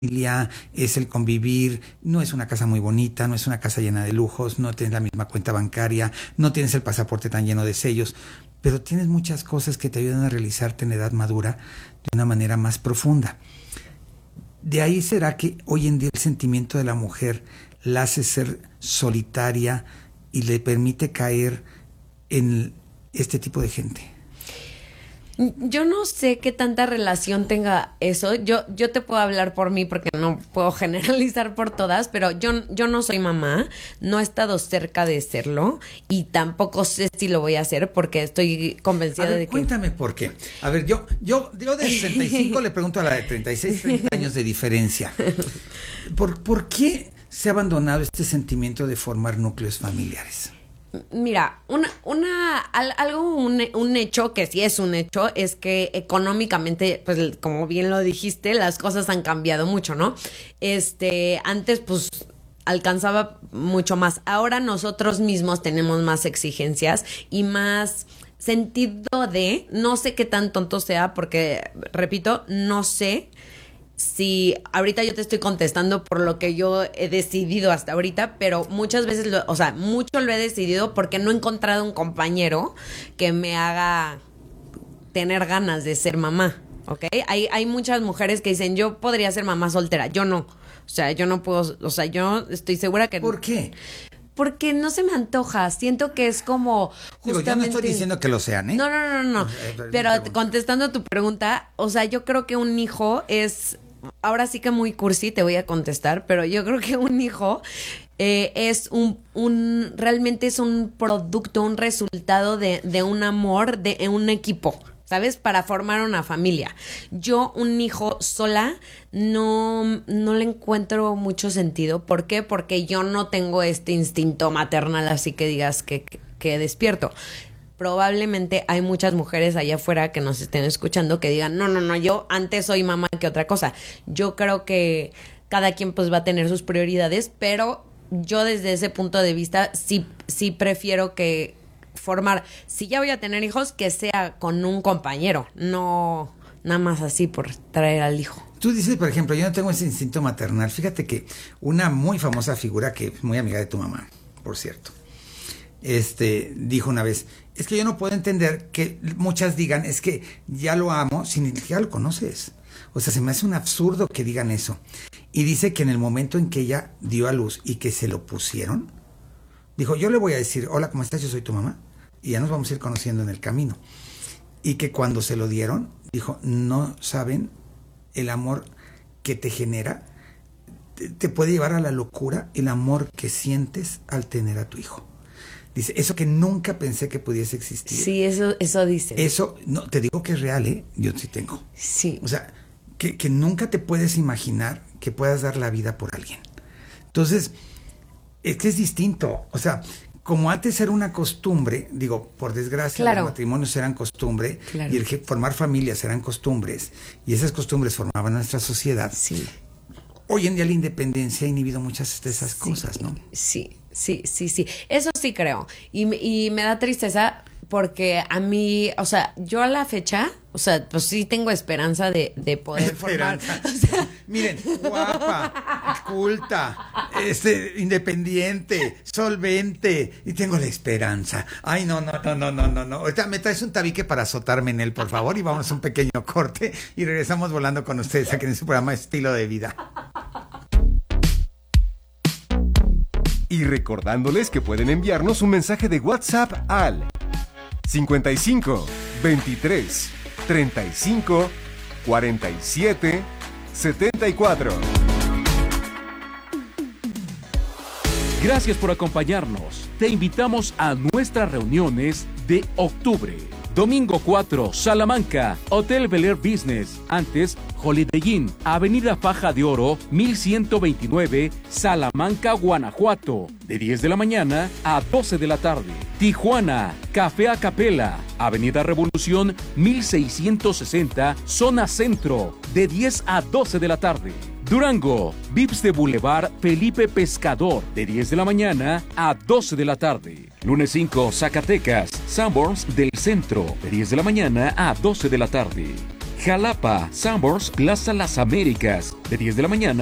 familia, es el convivir, no es una casa muy bonita, no es una casa llena de lujos, no tienes la misma cuenta bancaria, no tienes el pasaporte tan lleno de sellos, pero tienes muchas cosas que te ayudan a realizarte en edad madura de una manera más profunda. De ahí será que hoy en día el sentimiento de la mujer la hace ser solitaria y le permite caer en este tipo de gente. Yo no sé qué tanta relación tenga eso. Yo te puedo hablar por mí porque no puedo generalizar por todas, pero yo no soy mamá, no he estado cerca de serlo y tampoco sé si lo voy a hacer porque estoy convencida de que... Cuéntame por qué. A ver, yo de 65 le pregunto a la de 36, 30 años de diferencia. ¿Por qué se ha abandonado este sentimiento de formar núcleos familiares? Mira, un hecho que sí es un hecho es que económicamente, pues como bien lo dijiste, las cosas han cambiado mucho, ¿no? Antes pues alcanzaba mucho más. Ahora nosotros mismos tenemos más exigencias y más sentido de, no sé qué tan tonto sea, porque repito, no sé si ahorita yo te estoy contestando por lo que yo he decidido hasta ahorita, pero muchas veces, mucho lo he decidido porque no he encontrado un compañero que me haga tener ganas de ser mamá, ¿ok? Hay muchas mujeres que dicen, yo podría ser mamá soltera, yo no. O sea, yo no puedo, yo estoy segura que... ¿Por qué? Porque no se me antoja, siento que es como justamente... Digo, yo no estoy diciendo que lo sean, ¿eh? No. Pero contestando a tu pregunta, o sea, yo creo que un hijo es... Ahora sí que muy cursi te voy a contestar, pero yo creo que un hijo es realmente es un producto, un resultado de un amor, de un equipo, ¿sabes? Para formar una familia. Yo, un hijo sola, no le encuentro mucho sentido. ¿Por qué? Porque yo no tengo este instinto maternal, así que digas que despierto. Probablemente hay muchas mujeres allá afuera que nos estén escuchando que digan, no, yo antes soy mamá que otra cosa. Yo creo que cada quien pues va a tener sus prioridades, pero yo desde ese punto de vista sí prefiero que formar, si ya voy a tener hijos, que sea con un compañero, no nada más así por traer al hijo. Tú dices, por ejemplo, yo no tengo ese instinto maternal. Fíjate que una muy famosa figura, que es muy amiga de tu mamá, por cierto, dijo una vez, es que yo no puedo entender que muchas digan, es que ya lo amo sin que ya lo conoces. O sea, se me hace un absurdo que digan eso. Y dice que en el momento en que ella dio a luz y que se lo pusieron, dijo, yo le voy a decir, hola, ¿cómo estás? Yo soy tu mamá. Y ya nos vamos a ir conociendo en el camino. Y que cuando se lo dieron, dijo, no saben el amor que te genera, te puede llevar a la locura el amor que sientes al tener a tu hijo. Dice, eso que nunca pensé que pudiese existir. Sí, eso dice. Eso, no, te digo que es real, ¿eh? Yo sí tengo. Sí. O sea, que nunca te puedes imaginar que puedas dar la vida por alguien. Entonces, es que es distinto. O sea, como antes era una costumbre, digo, por desgracia, claro, los matrimonios eran costumbre, claro, y el formar familias eran costumbres, y esas costumbres formaban nuestra sociedad. Sí. Hoy en día la independencia ha inhibido muchas de esas cosas, ¿no? Sí. Eso sí creo. Y me da tristeza porque a mí, o sea, yo a la fecha, o sea, pues sí tengo esperanza de poder formar. O sea, miren, guapa, culta, independiente, solvente, y tengo la esperanza. Ay, no. Ahorita me traes un tabique para azotarme en él, por favor, y vamos a un pequeño corte y regresamos volando con ustedes aquí en su programa Estilo de Vida. Y recordándoles que pueden enviarnos un mensaje de WhatsApp al 55 23 35 47 74. Gracias por acompañarnos. Te invitamos a nuestras reuniones de octubre. Domingo 4, Salamanca, Hotel Bel Air Business, antes Holiday Inn, Avenida Faja de Oro, 1129, Salamanca, Guanajuato, de 10 de la mañana a 12 de la tarde. Tijuana, Café Acapela, Avenida Revolución, 1660, Zona Centro, de 10 a 12 de la tarde. Durango, Vips de Boulevard Felipe Pescador, de 10 de la mañana a 12 de la tarde. Lunes 5, Zacatecas, Sanborns del Centro, de 10 de la mañana a 12 de la tarde. Jalapa, Sanborns, Plaza Las Américas, de 10 de la mañana